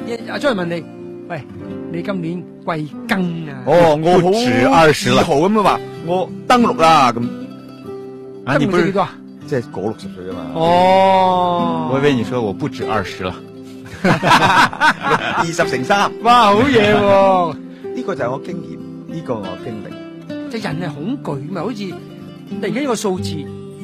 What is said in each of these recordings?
張人問你，喂，你今年貴庚啊？ 哦，我不止20啦自豪咁樣話，我登陸啦咁。 啊，你不是幾多啊？ 即係過60歲啊嘛。 哦， 我以為你說我不止20啦。 20乘3， 哇，好嘢喎！ 呢個就係我經驗，呢個我經歷。 即係人係恐懼嘛，好似突然間一個數字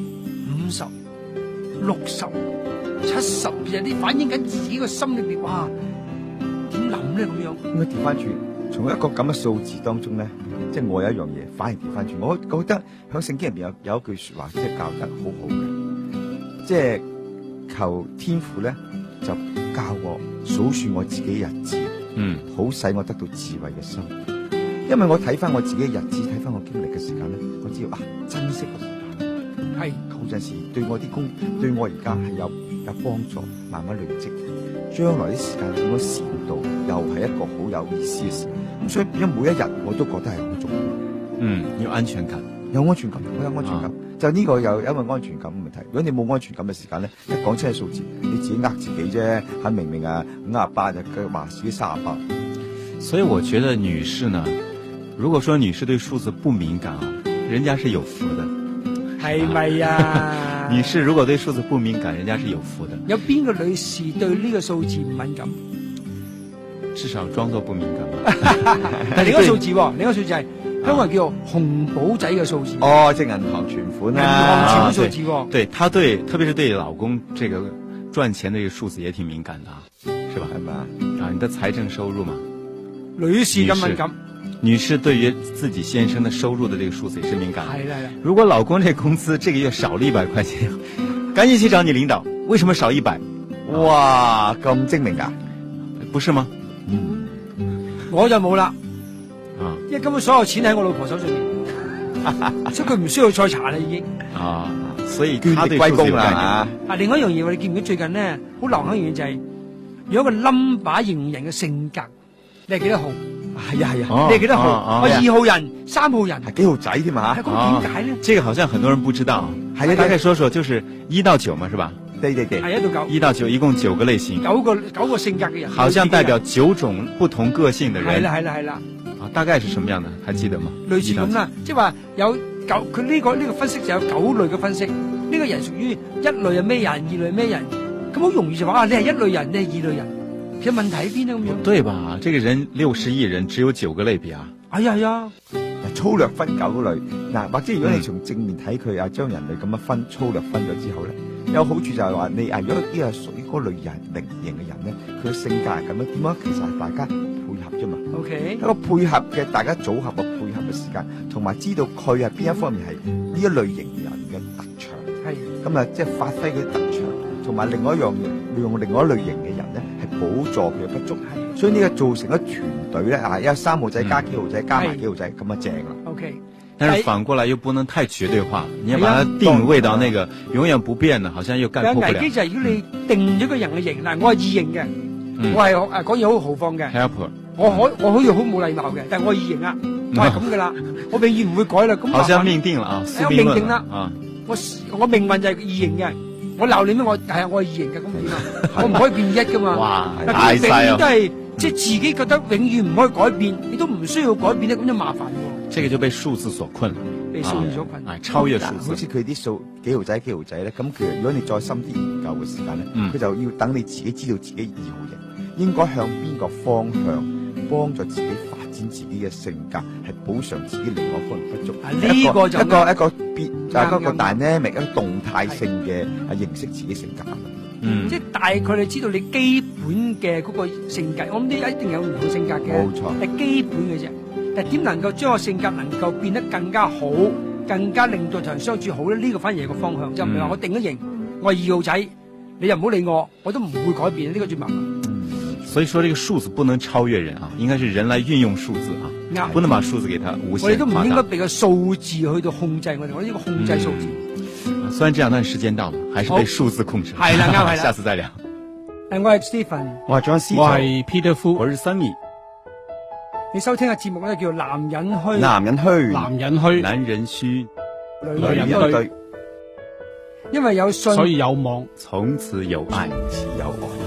50、60、70，其實你反映緊自己個心裏邊，哇，點諗咧咁樣？ 應該調翻轉，從一個咁嘅數字當中咧，即係我有一樣嘢，反而調翻轉。我覺得喺聖經入邊有一句說話，即係教得好好嘅，即係求天父咧就教我數算我自己日子，好使我得到智慧嘅心。因為我睇翻我自己嘅日子，睇翻我經歷嘅時間咧，我知道珍惜個時間係嗰陣時對我啲工，對我而家係有幫助，慢慢累積。將來啲時間點樣善到，又係一個好有意思嘅事。咁所以變咗每一日我都覺得係好重要。 有安全感， 有安全感，我有安全感。就呢個又因為安全感嘅問題。如果你冇安全感嘅時間咧，一講出嚟數字，你自己呃自己啫。係明明58就佢話自己38。 所以我覺得女士呢，如果說女士對數字不敏感啊，人家是有福的。 係咪啊？ 女士如果對數字不敏感，人家是有福的。 有邊個女士對呢個數字唔敏感？ 至少裝作不敏感吧。 但另一個數字，另一個數字係香港人叫做紅寶仔嘅數字。 哦，即係銀行存款銀行存款數字。 對，她對，特別是對老公這個賺錢的這個數字也挺敏感的，是吧？ 係嘛？ 啊，你的財政收入嘛。 女士咁敏感。 女士對於自己先生的收入的這個數字也是敏感的。 係啦。 如果老公這工資這個月少了100塊錢，趕緊去找你領導，為什麼少100？ 哇，咁精明㗎？ 不是嗎？ 我就冇啦。因為根本所有錢喺我老婆手上面，所以佢唔需要再查啦已經。 所以他對數字有概念。 另外一樣嘢，你見唔見最近咧好流行一樣嘢就係有一個 number 形容人嘅性格，你係幾多號？係啊，你係幾多號？我2號人、3號人， 係幾號仔添嘛？ 咁點解咧？ 這個好像很多人不知道。係大概說說，就是1到9嘛，是吧？ 對。 係1到9。 1到9，一共9個類型。 9個性格嘅人。 好像代表9種不同個性的人。 係啦。 大概是什麼樣的？還記得嗎？ 類似咁啦，即係話有9，佢呢個分析就有9類嘅分析。呢個人屬於1類係咩人，2類咩人，咁好容易就話你係1類人，你係2類人。其實問題喺邊呢？咁樣？ 對吧？這個人60億人只有9個類別啊。 係啊。 粗略分9類嗱，或者如果你從正面睇佢將人類咁樣分粗略分咗之後咧，有好處就係話你如果呢個屬於嗰類人型嘅人咧，佢嘅性格係咁樣，點樣其實係大家配合啫嘛。 OK， 一個配合嘅大家組合嘅配合嘅時間，同埋知道佢係邊一方面係呢一類型人嘅特長，係咁啊，即係發揮佢特長，同埋另外一樣嘢，用另外一類型嘅人咧係補助佢嘅不足，所以呢個造成咗團隊咧有3號仔加幾號仔加埋幾號仔咁啊正啦。 OK。 但是反過來又不能太絕對化，你要把它定位到那個永遠不變的，好像又概括不了。 危機就係如果你定咗個人嘅型，嗱，我係異型嘅，我係講嘢好豪放嘅，我可以好冇禮貌嘅，但係我係異型啊，我係咁噶啦，我永遠唔會改啦。咁好像命定了啊， 命定啦，我命運就係異型嘅，我鬧你咩？我係我係異型嘅，咁點啊？我唔可以變1噶嘛。 哇， 大晒啊！都係即係自己覺得永遠唔可以改變，你都唔需要改變咧，咁就麻煩喎。 這個就被數字所困了， 被數字所困， 超越數字。 好似佢啲數幾號仔咧，咁其實如果你再深啲研究嘅時間咧，佢就要等你自己知道自己2號人應該向邊個方向幫助自己發展自己嘅性格，係補償自己另外一方面不足。呢個就一個dynamic 一個動態性嘅認識自己性格。 即係大概你知道你基本嘅嗰個性格，我諗呢一定有唔同性格嘅， 冇錯， 係基本嘅啫。但係點能夠將個性格能夠變得更加好，更加令到同人相處好咧？呢個反而係個方向，就唔係話我定咗型，我係2號仔，你又唔好理我，我都唔會改變，呢個最麻煩。 所以說，這個數字不能超越人啊，應該是人來運用數字啊，不能把數字給它無限。 我哋都唔應該俾個數字去到控制我哋，我呢個控制數字。 雖然這樣，但時間到了，還是被數字控制。 係啦，啱係啦。 下次再聊。 我係 Stephen， 我係 John， 我係 Peter Fu， 我是Sammy。 你收聽嘅節目咧叫男人虛， 男人虛， 男人虛， 男人虛， 女人對。因為有信， 所以有望， 從此有愛， 有愛。